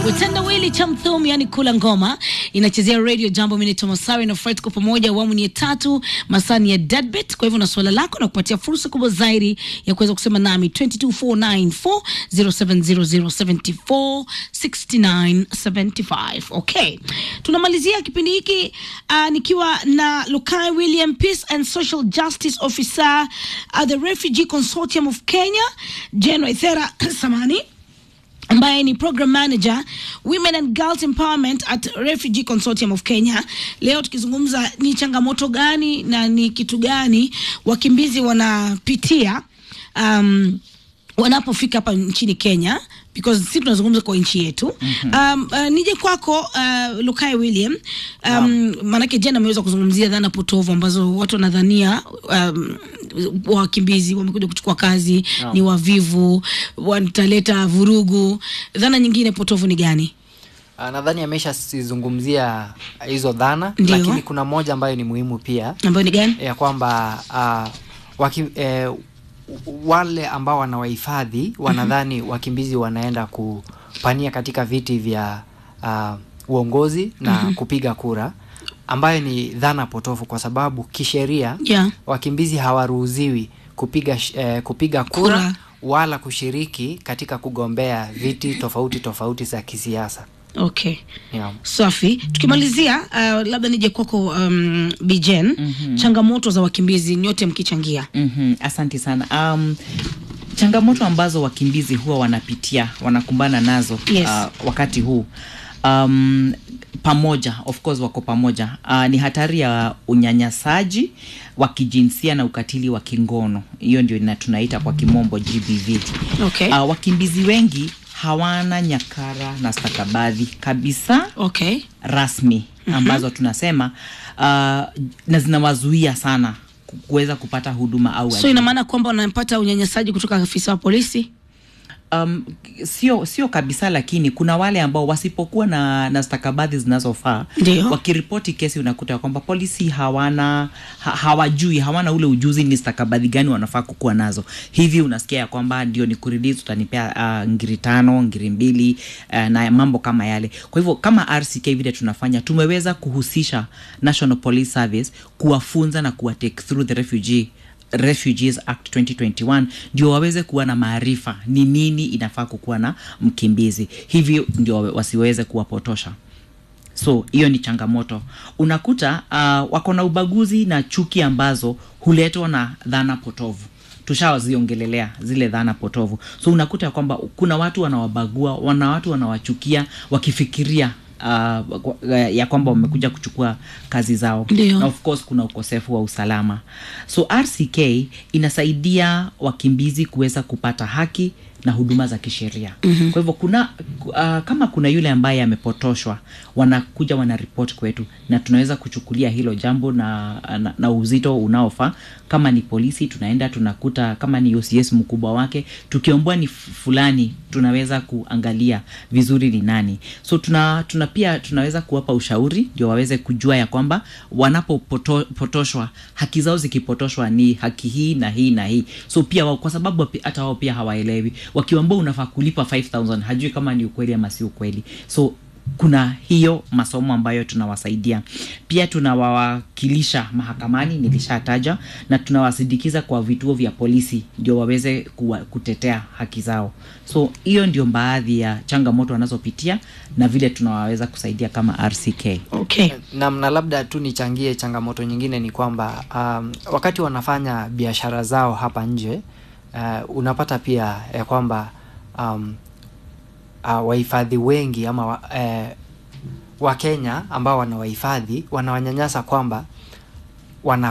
Wetendawili cha Mthumi, yani kula ngoma, inachezea Radio Jambo. Mimi ni Tomasawi na Fred kwa pamoja, awamu ni 3, masani ya Deadbeat. Kwa hivyo na swala lako na kupatia fursa kubwa zaidi ya kuweza kusema nami 22494 0700746975. Okay, tunamalizia kipindi hiki nikiwa na Lukai William, Peace and Social Justice Officer at the Refugee Consortium of Kenya, Jen Waithera Samani, ambaye ni Program Manager Women and Girls Empowerment at Refugee Consortium of Kenya. Leo tukizungumza ni changamoto gani na ni kitu gani wakimbizi wanapitia wanapofika hapa nchini Kenya, because sisi tunazungumza kwa nchi yetu. Nije kwako Lukai William, manake jana ameweza kuzungumzia dhana potovu ambazo watu wanadhania wakimbizi wamekuja kuchukua kazi, ni wavivu, wataleta vurugu. Dhana nyingine potovu ni gani? Nadhani ameshazungumzia hizo dhana. Ndiyo. Lakini kuna moja ambayo ni muhimu pia, ambayo ni gani? ya kwamba wale ambao wanawahifadhi wanadhani wakimbizi wanaenda kupania katika viti vya uongozi na kupiga kura, ambayo ni dhana potofu, kwa sababu kisheria wakimbizi hawaruhusiwi kupiga kura wala kushiriki katika kugombea viti tofauti za kisiasa. Okay. Safi. Tukimalizia labda nije kwako Bijen, changamoto za wakimbizi nyote mkichangia. Asante sana. Changamoto ambazo wakimbizi huwa wanakumbana nazo wakati huu pamoja, of course wako pamoja, ni hatari ya unyanyasaji wa kijinsia na ukatili wa kingono. Hiyo ndio tunaita kwa kimombo GBV. Okay. Wakimbizi wengi hawana nyakara na stakabadhi kabisa rasmi ambazo tunasema na zinawazuia sana kuweza kupata huduma au so ina maana kwamba wanapata unyanyasaji kutoka afisa wa polisi? Sio kabisa, lakini kuna wale ambao wasipokuwa na stakabadhi zinazofaa, wakiripoti kesi unakuta kwamba polisi hawana ule ujuzi ni stakabadhi gani wanafaa kukuwa nazo. Hivi unasikia ya kwamba ndio ni kurelease, utanipea ngiri 5, ngiri 2 na mambo kama yale. Kwa hivyo kama RCK vile tunafanya, tumeweza kuhusisha National Police Service kuwafunza na kuwa take through the Refugees Act 2021 ndio waweze kuwa na maarifa ni nini inafaa kukuwa na mkimbizi, hivyo ndio wasiweze kuwapotosha. So hiyo ni changamoto. Unakuta wako na ubaguzi na chuki ambazo huletwa na dhana potovu. Tushawaziongelelea zile dhana potovu. So unakuta kwamba kuna watu wanawabagua, watu wanawachukia wakifikiria ya kwamba wamekuja kuchukua kazi zao. Na of course kuna ukosefu wa usalama. So RCK inasaidia wakimbizi kuweza kupata haki na huduma za kisheria. Kwa hivyo kama kuna yule ambaye amepotoshwa, wanakuja wanaripoti kwetu na tunaweza kuchukulia hilo jambo na uzito unaofaa. Kama ni polisi, tunaenda tunakuta, kama ni OCS mkubwa wake, tukiombwa ni fulani, tunaweza kuangalia vizuri ni nani. So pia tunaweza kuwapa ushauri ndio waweze kujua ya kwamba wanapopotoshwa, haki zao zikipotoshwa ni haki hii na hii na hii. So pia kwa sababu hata wao pia hawaelewi, wakiambiwa unafaa kulipa 5,000, hajui kama ni ukweli ama si ukweli. So kuna hiyo masomo ambayo tunawasaidia. Pia tunawawakilisha mahakamani, nilishataja, na tunawasindikiza kwa vituo vya polisi ndio waweze kutetea haki zao. So hiyo ndio baadhi ya changamoto wanazopitia na vile tunawaweza kusaidia kama RCK. Okay. Na labda tu nichangie changamoto nyingine ni kwamba wakati wanafanya biashara zao hapa nje, unapata pia ya kwamba wahifadhi wengi ama wa Kenya ambao wanawahifadhi wanawanyanyasa kwamba